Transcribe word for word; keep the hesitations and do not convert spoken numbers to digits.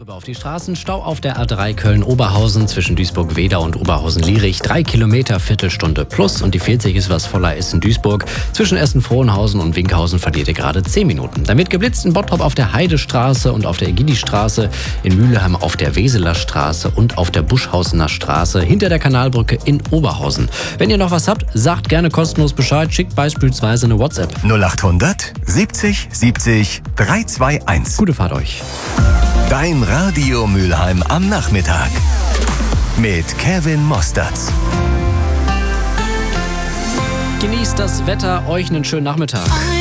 Rüber auf die Straßen. Stau auf der A drei Köln-Oberhausen zwischen Duisburg-Wedau und Oberhausen-Lierich. Drei Kilometer, Viertelstunde plus. Und die vierzig ist, was voller ist in Duisburg. Zwischen Essen-Frohnhausen und Winkhausen verliert ihr gerade zehn Minuten. Dann wird geblitzt in Bottrop auf der Heidestraße und auf der Egidi-Straße. In Mülheim auf der Weseler Straße und auf der Buschhausener Straße. Hinter der Kanalbrücke in Oberhausen. Wenn ihr noch was habt, sagt gerne kostenlos Bescheid. Schickt beispielsweise eine WhatsApp. null achthundert siebzig siebzig dreihunderteinundzwanzig. Gute Fahrt euch. Dein Radio Mülheim am Nachmittag mit Kevin Mostertz. Genießt das Wetter, euch einen schönen Nachmittag.